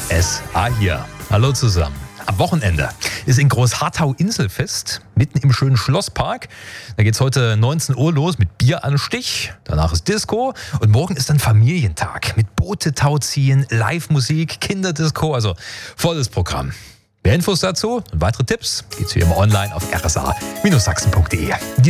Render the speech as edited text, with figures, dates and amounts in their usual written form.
RSA hier. Hallo zusammen. Am Wochenende ist in Großharthau Inselfest, mitten im schönen Schlosspark. Da geht's heute 19 Uhr los mit Bieranstich. Danach ist Disco und morgen ist dann Familientag mit Boote tauziehen, Live-Musik, Kinderdisco, also volles Programm. Mehr Infos dazu und weitere Tipps geht's wie immer online auf rsa-sachsen.de.